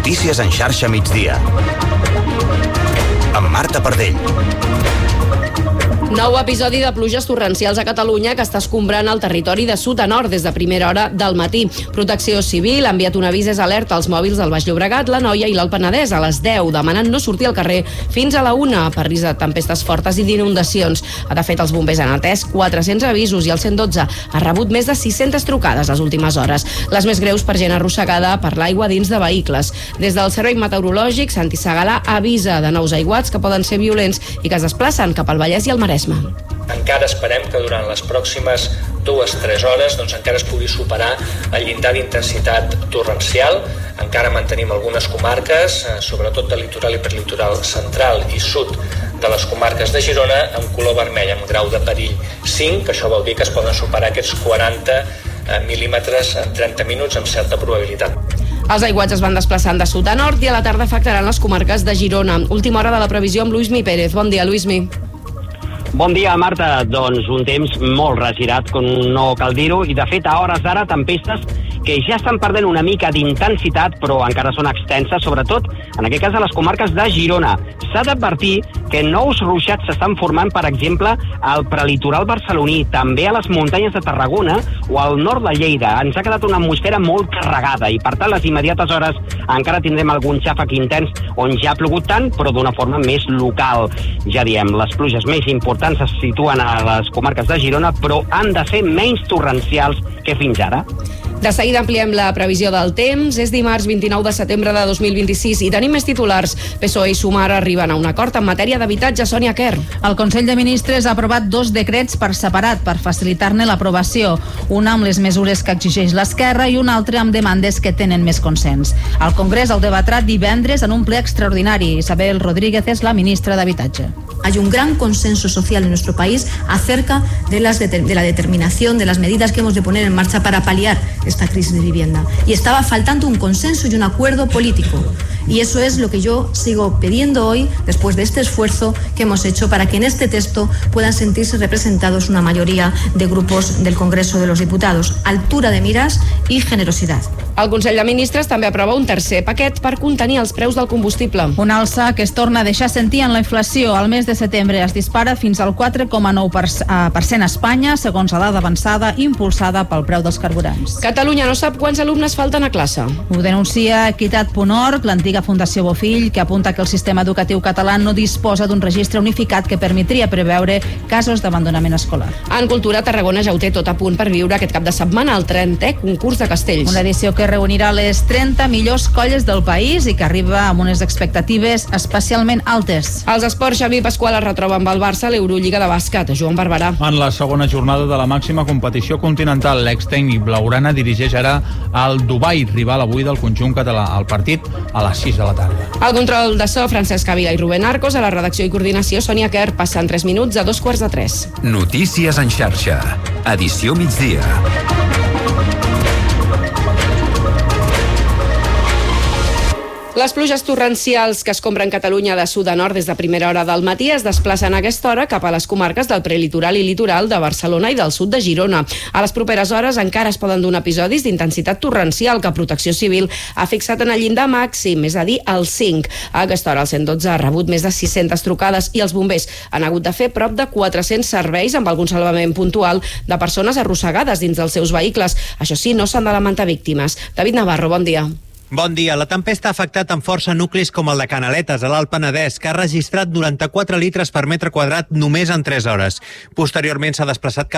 Notícies en xarxa migdia. Amb Marta Pardell. Nou episodi de pluges torrencials a Catalunya que està escombrant el territori de sud a nord des de primera hora del matí. Protecció Civil ha enviat un avís alerta als mòbils del Baix Llobregat, l'Anoia i l'Alt Penedès a les 10, demanant no sortir al carrer fins a la 1 per risc de tempestes fortes i d'inundacions. De fet, els bombers han atès 400 avisos i el 112 ha rebut més de 600 trucades les últimes hores. Les més greus per gent arrossegada per l'aigua dins de vehicles. Des del Servei Meteorològic, Santi Segalà avisa de nous aiguats que poden ser violents i que es desplacen cap al Vallès i al Maresme. Encara esperem que durant les pròximes 2-3 hores encara es pugui superar el llindar d'intensitat torrencial. Encara mantenim algunes comarques, sobretot del litoral i prelitoral central i sud de les comarques de Girona, amb color vermell, amb grau de perill 5, que això vol dir que es poden superar aquests 40 mil·límetres en 30 minuts amb certa probabilitat. Els aiguats es van desplaçant de sud a nord i a la tarda afectaran les comarques de Girona. Última hora de la previsió amb Luismi Pérez. Bon dia, Luismi. Bon dia, Marta. Doncs un temps molt regirat, com no cal dir-ho, i de fet a hores d'ara tempestes que ja estan perdent una mica d'intensitat, però encara són extenses, sobretot en aquest cas a les comarques de Girona. S'ha d'advertir que nous ruixats s'estan formant, per exemple, al prelitoral barceloní, també a les muntanyes de Tarragona o al nord de Lleida. Ens ha quedat una atmosfera molt carregada i, per tant, les immediates hores encara tindrem algun xàfec intens on ja ha plogut tant, però d'una forma més local. Ja diem, les pluges més importants es situen a les comarques de Girona, però han de ser menys torrencials que fins ara. De seguida ampliem la previsió del temps. És dimarts 29 de setembre de 2026 i tenim més titulars. PSOE i Sumar arriben a un acord en matèria d'habitatge. Sònia Quer. El Consell de Ministres ha aprovat 2 decrets per separat per facilitar-ne l'aprovació. Un amb les mesures que exigeix l'esquerra i un altre amb demandes que tenen més consens. El Congrés el debatrà divendres en un ple extraordinari. Isabel Rodríguez és la ministra d'Habitatge. Hay un gran consenso social en nuestro país acerca de la determinación de las medidas que hemos de poner en marcha para paliar esta crisis de vivienda. Y estaba faltando un consenso y un acuerdo político. Y eso es lo que yo sigo pidiendo hoy, después de este esfuerzo que hemos hecho, para que en este texto puedan sentirse representados una mayoría de grupos del Congreso de los Diputados. Altura de miras y generosidad. El Consell de Ministres també aprova un tercer paquet per contenir els preus del combustible. Una alça que es torna a deixar sentir en la inflació. Al mes de setembre es dispara fins al 4,9% a Espanya, segons la dada avançada impulsada pel preu dels carburants. Catalunya no sap quants alumnes falten a classe. Ho denuncia Equitat.org, l'antiga Fundació Bofill, que apunta que el sistema educatiu català no disposa d'un registre unificat que permetria preveure casos d'abandonament escolar. En cultura, Tarragona ja ho té tot a punt per viure aquest cap de setmana el 30è concurs de castells. Una edició que reunirà les 30 millors colles del país i que arriba amb unes expectatives especialment altes. Els esports, Xavi Pasqual es retroba amb el Barça a l'Eurolliga de bàsquet. Joan Barberà. En la segona jornada de la màxima competició continental, l'extècnic blaugrana dirigeix ara al Dubai, rival avui del conjunt català. El partit a les 6 de la tarda. El control de so, Francesc Ávila i Rubén Arcos. A la redacció i coordinació, Sònia Quer. Passen 3 minuts a 2:45. Notícies en xarxa. Edició migdia. Les pluges torrencials que escombren Catalunya de sud a nord des de primera hora del matí es desplacen a aquesta hora cap a les comarques del prelitoral i litoral de Barcelona i del sud de Girona. A les properes hores encara es poden donar episodis d'intensitat torrencial que Protecció Civil ha fixat en el llindar màxim, és a dir, el 5. A aquesta hora el 112 ha rebut més de 600 trucades i els bombers han hagut de fer prop de 400 serveis amb algun salvament puntual de persones arrossegades dins dels seus vehicles. Això sí, no s'han de lamentar víctimes. David Navarro, bon dia. Bon dia. La tempesta ha afectat amb força nuclis com el de Canaletes, a l'Alt Penedès, que ha registrat 94 litres per metre quadrat només en 3 hores. Posteriorment s'ha desplaçat